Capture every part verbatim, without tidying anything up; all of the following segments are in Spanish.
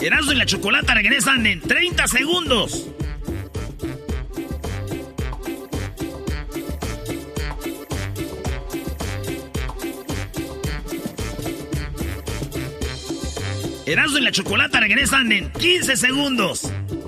Erasmo y la Chocolata regresan en treinta segundos. Erasmo y la Chocolata regresan en quince segundos.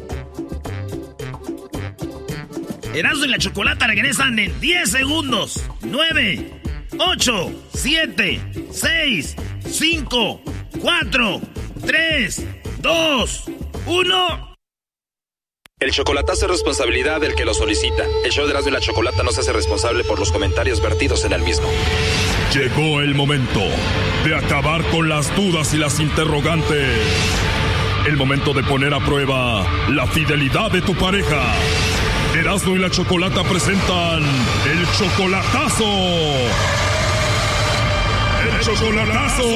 Erasmo y la Chocolata regresan en diez segundos. nueve, ocho, siete, seis, cinco, cuatro, tres, dos, uno. El chocolatazo es responsabilidad del que lo solicita. El show de Erasmo y la Chocolata no se hace responsable por los comentarios vertidos en el mismo. Llegó el momento de acabar con las dudas y las interrogantes. El momento de poner a prueba la fidelidad de tu pareja. Erasmo y la Chocolata presentan el chocolatazo. ¡El chocolatazo!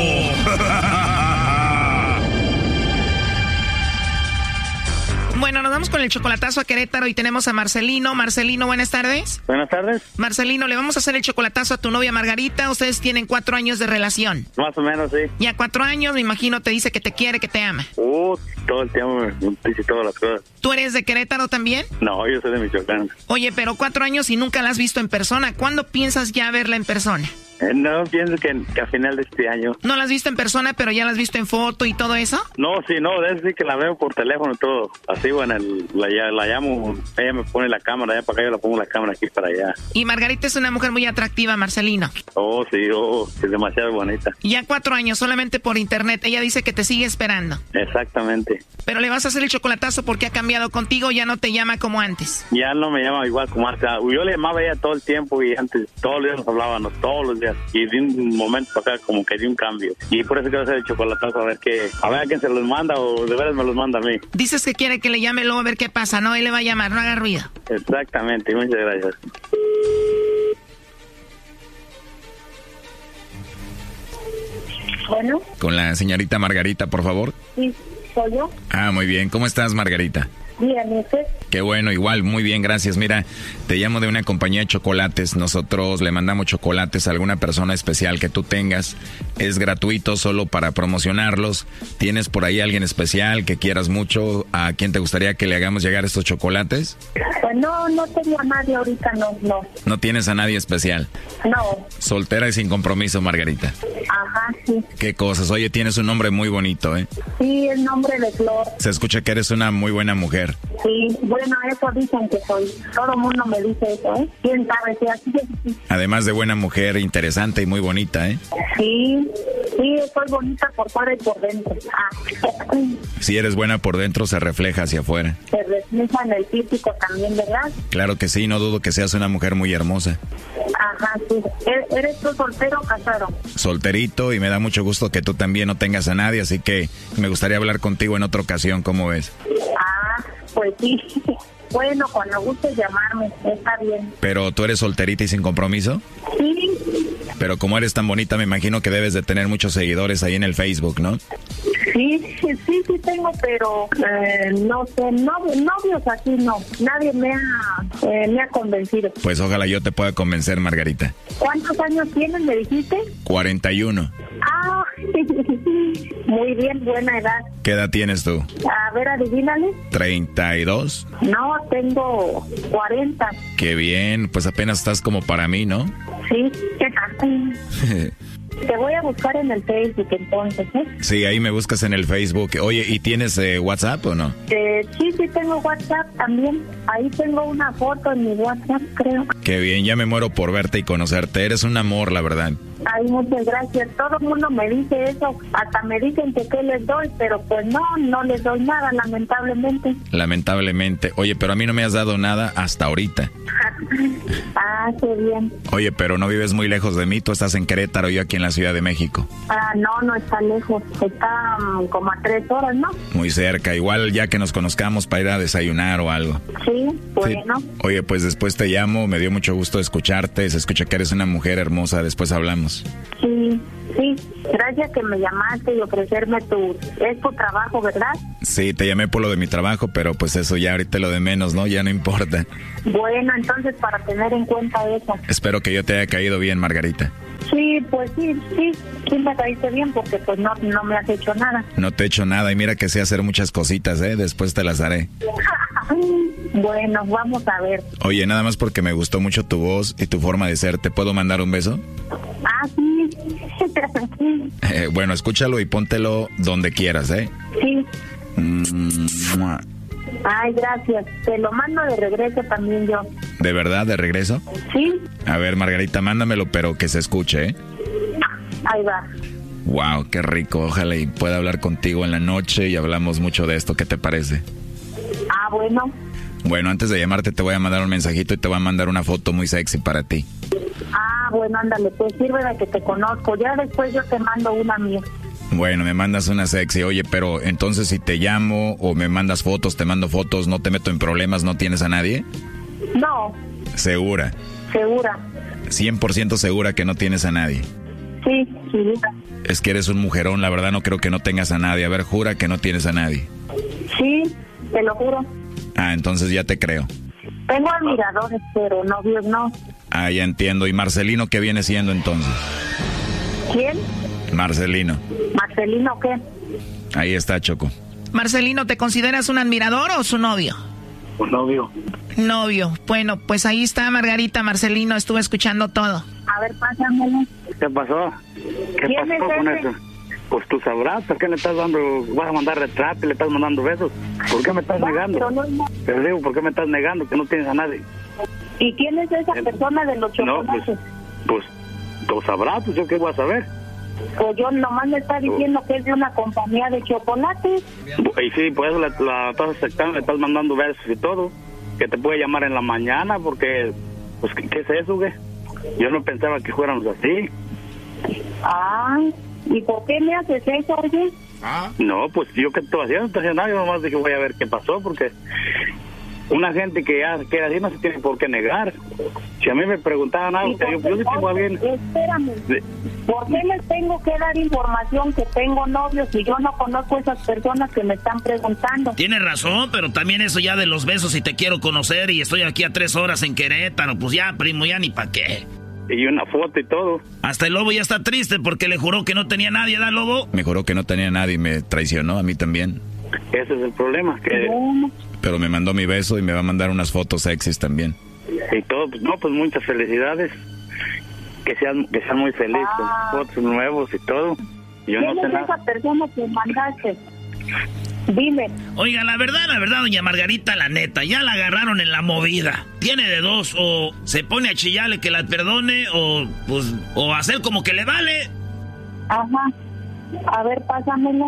Bueno, nos vamos con el chocolatazo a Querétaro y tenemos a Marcelino. Marcelino, buenas tardes. Buenas tardes. Marcelino, le vamos a hacer el chocolatazo a tu novia Margarita. Ustedes tienen cuatro años de relación. Más o menos, sí. Ya cuatro años, me imagino, te dice que te quiere, que te ama. Uh, todo el tiempo me dice todas las cosas. ¿Tú eres de Querétaro también? No, yo soy de Michoacán. Oye, pero cuatro años y nunca la has visto en persona. ¿Cuándo piensas ya verla en persona? Eh, no, pienso que, que a final de este año. ¿No la has visto en persona, pero ya la has visto en foto y todo eso? No, sí, no, debe decir que la veo por teléfono y todo. Así, bueno, el, la, la llamo, ella me pone la cámara allá para acá, yo la pongo la cámara aquí para allá. Y Margarita es una mujer muy atractiva, Marcelino. Oh, sí, oh, es demasiado bonita. Ya cuatro años, solamente por internet. Ella dice que te sigue esperando. Exactamente. Pero le vas a hacer el chocolatazo porque ha cambiado contigo, ya no te llama como antes. Ya no me llama igual como antes. Yo le llamaba a ella todo el tiempo y antes todos los días nos hablábamos, todos los días. Y de un momento para acá como que dio un cambio. Y por eso quiero hacer el chocolatazo a ver qué, a ver a quién se los manda o de veras me los manda a mí. Dices que quiere que le llame luego a ver qué pasa, ¿no? Él le va a llamar, no haga ruido. Exactamente, muchas gracias. Bueno. Con la señorita Margarita, por favor. Sí, soy yo. Ah, muy bien. ¿Cómo estás, Margarita? Bien, ¿y usted? Qué bueno, igual, muy bien, gracias. Mira, te llamo de una compañía de chocolates. Nosotros le mandamos chocolates a alguna persona especial que tú tengas. Es gratuito solo para promocionarlos. ¿Tienes por ahí alguien especial que quieras mucho? ¿A quién te gustaría que le hagamos llegar estos chocolates? Pues no, no tengo a nadie ahorita, no, no. ¿No tienes a nadie especial? No. Soltera y sin compromiso, Margarita. Ajá, sí. Qué cosas. Oye, tienes un nombre muy bonito, ¿eh? Sí, el nombre de Flor. Se escucha que eres una muy buena mujer. Sí, bueno, eso dicen que soy. Todo el mundo me dice eso, ¿eh? ¿Quién sabe si así es? Además de buena mujer, interesante y muy bonita, ¿eh? Sí, sí, soy bonita por fuera y por dentro. Ah. Si eres buena por dentro, se refleja hacia afuera. Se refleja en el físico también, ¿verdad? Claro que sí, no dudo que seas una mujer muy hermosa. Ajá, sí. ¿Eres tú soltero o casado? Solterito, y me da mucho gusto que tú también no tengas a nadie, así que me gustaría hablar contigo en otra ocasión, ¿cómo ves? Ah, pues sí. Bueno, cuando gustes llamarme, está bien. ¿Pero tú eres solterita y sin compromiso? Sí. Pero como eres tan bonita, me imagino que debes de tener muchos seguidores ahí en el Facebook, ¿no? Sí, sí, sí, sí tengo, pero eh, no sé, novios, novios así no. Nadie me ha, eh, me ha convencido. Pues ojalá yo te pueda convencer, Margarita. ¿Cuántos años tienes, me dijiste? cuarenta y uno. Ah, muy bien, buena edad. ¿Qué edad tienes tú? A ver, adivínale. ¿treinta y dos? No, tengo cuarenta. Qué bien, pues apenas estás como para mí, ¿no? Sí, ¿qué tal? Te voy a buscar en el Facebook entonces, ¿eh? Sí, ahí me buscas en el Facebook. Oye, ¿y tienes eh, WhatsApp o no? Eh, sí, sí tengo WhatsApp también. Ahí tengo una foto en mi WhatsApp, creo. Qué bien, ya me muero por verte y conocerte. Eres un amor, la verdad. Ay, muchas gracias. Todo el mundo me dice eso. Hasta me dicen que qué les doy, pero pues no, no les doy nada, lamentablemente. Lamentablemente. Oye, pero a mí no me has dado nada hasta ahorita. Ah, qué bien. Oye, pero no vives muy lejos de mí. Tú estás en Querétaro, yo aquí en la Ciudad de México. Ah, no, no está lejos. Está um, como a tres horas, ¿no? Muy cerca. Igual ya que nos conozcamos para ir a desayunar o algo. Sí, bueno. Sí. Oye, pues después te llamo. Me dio mucho gusto escucharte. Se escucha que eres una mujer hermosa. Después hablamos. Sí, sí. Gracias que me llamaste y ofrecerme tu... Es tu trabajo, ¿verdad? Sí, te llamé por lo de mi trabajo, pero pues eso ya ahorita lo de menos, ¿no? Ya no importa. Bueno, entonces para tener en cuenta eso. Espero que yo te haya caído bien, Margarita. Sí, pues sí, sí, sí me caíste bien porque pues no, no me has hecho nada. No te he hecho nada y mira que sé hacer muchas cositas, ¿eh? Después te las haré. Bueno, vamos a ver. Oye, nada más porque me gustó mucho tu voz y tu forma de ser, ¿te puedo mandar un beso? Ah, sí. Eh, bueno, escúchalo y póntelo donde quieras, ¿eh? Sí. Mm-hmm. Ay, gracias. Te lo mando de regreso también yo. ¿De verdad, de regreso? Sí. A ver, Margarita, mándamelo, pero que se escuche, ¿eh? Ahí va. Wow, qué rico. Ojalá y pueda hablar contigo en la noche y hablamos mucho de esto. ¿Qué te parece? Ah, bueno. Bueno, antes de llamarte te voy a mandar un mensajito y te voy a mandar una foto muy sexy para ti. Ah, bueno, ándale, pues sirve de que te conozco. Ya después yo te mando una mía. Bueno, me mandas una sexy. Oye, pero entonces si te llamo o me mandas fotos, te mando fotos, ¿no te meto en problemas? ¿No tienes a nadie? No. ¿Segura? Segura. cien por ciento segura que no tienes a nadie. Sí, segura. Es que eres un mujerón, la verdad no creo que no tengas a nadie. A ver, jura que no tienes a nadie. Sí, te lo juro. Ah, entonces ya te creo. Tengo admiradores, pero novios no. Ah, ya entiendo. ¿Y Marcelino qué viene siendo entonces? ¿Quién? Marcelino. ¿Marcelino qué? Ahí está, Choco. Marcelino, ¿te consideras un admirador o su novio? Un novio. Novio. Bueno, pues ahí está Margarita, Marcelino, estuve escuchando todo. A ver, pásamelo. ¿Qué pasó? ¿Qué ¿Quién pasó es con ese? eso? Pues tú sabrás, ¿por qué le estás dando, vas a mandar retrato y le estás mandando besos? ¿Por qué me estás No, negando? pero no, no. Te digo, ¿por qué me estás negando que no tienes a nadie? ¿Y quién es esa persona de los No, chocolates? pues, pues tú sabrás, pues yo qué voy a saber. Pues yo nomás me está diciendo que es de una compañía de chocolates. Y sí, pues la, la estás aceptando, le estás mandando besos y todo. Que te puede llamar en la mañana porque, pues, ¿qué, qué es eso, güey? Yo no pensaba que fuéramos así. Ay, ¿y por qué me haces eso, oye? No, pues yo que estoy haciendo, no estoy haciendo nada, yo nomás dije voy a ver qué pasó porque una gente que ya que así no se tiene por qué negar. Si a mí me preguntaban algo, yo, yo sí tengo a bien. Espérame, Sí. ¿por qué les tengo que dar información que tengo novios si yo no conozco a esas personas que me están preguntando? Tienes razón, pero también eso ya de los besos y te quiero conocer y estoy aquí a tres horas en Querétaro, pues ya, primo, ya ni pa' qué. Y una foto y todo. Hasta el lobo ya está triste porque le juró que no tenía nadie, ¿da, lobo? Me juró que no tenía nadie y me traicionó a mí también. Ese es el problema, que Bueno, Pero me mandó mi beso y me va a mandar unas fotos sexys también. y todo, pues no, pues muchas felicidades. Que sean, que sean muy felices, Ah. con fotos nuevos y todo. Yo ¿quién no sé es nada. esa persona que mandaste? Dime. Oiga, la verdad, la verdad, doña Margarita, la neta, ya la agarraron en la movida. Tiene de dos, o se pone a chillarle que la perdone, o pues, o hacer como que le vale. Ajá. A ver, pásamelo.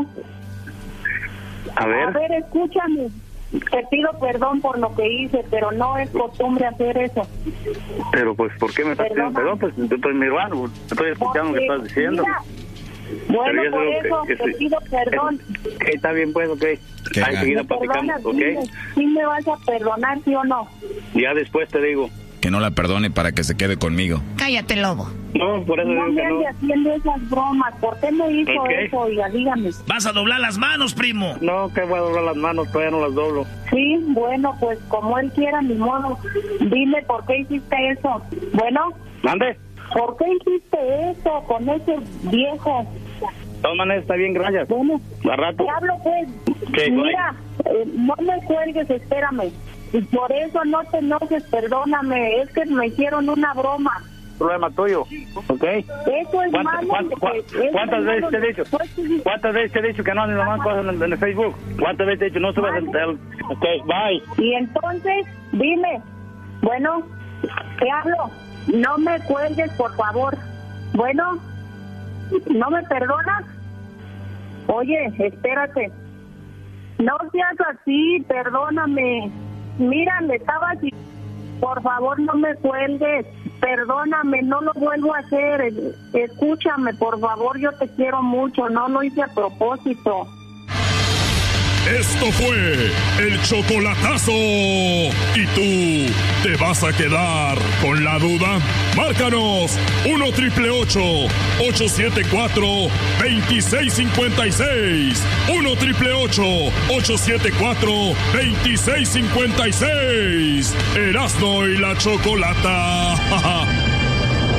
A ver, A ver, escúchame. Te pido perdón por lo que hice, pero no es costumbre hacer eso. pero pues, ¿por qué me estás pidiendo Perdona. perdón? Pues yo estoy mi hermano, estoy escuchando lo que estás diciendo. Mira, bueno, Pero yo por sé eso que- que te sí. pido perdón. Ok, está bien, pues, ok. ¿Qué? Ahí seguida ¿Me platicamos, perdonas? ok. Dime, ¿sí me vas a perdonar, sí o no? Ya después te digo. Que no la perdone para que se quede conmigo. Cállate, lobo. No, por eso No digo me que no. ande haciendo esas bromas. ¿Por qué me hizo Ok. eso? Oiga, dígame. Vas a doblar las manos, primo. No, que voy a doblar las manos, todavía no las doblo. Sí, bueno, pues como él quiera, mi modo. Dime, ¿por qué hiciste eso? Bueno, ¿Mande? ¿por qué hiciste eso con ese viejo? De todas maneras, está bien, gracias. Bueno, A rato. te hablo pues. Ok, Mira, eh, no me cuelgues, espérame. Y por eso no te enojes, perdóname. Es que me hicieron una broma. Problema tuyo, ¿ok? Eso es ¿Cuántas, malo. cuántas, porque es cuántas malo veces te he de- dicho? pues, sí, ¿Cuántas veces te he dicho que no haces más cosas en, en el Facebook? ¿Cuántas veces te he dicho no subas el... el- Ok, bye. Y entonces, dime, bueno, te hablo, no me cuelgues, por favor. Bueno, ¿no me perdonas? Oye, espérate. No seas así, perdóname. Mira, le estaba así. Por favor, no me cuelgues. Perdóname, no lo vuelvo a hacer. Escúchame, por favor, yo te quiero mucho. No lo hice a propósito. Esto fue el chocolatazo. ¿Y tú te vas a quedar con la duda? Márcanos uno triple ocho siete cuatro dos seis cinco seis. uno triple ocho siete cuatro dos seis cinco seis. Erasmo y la Chocolata.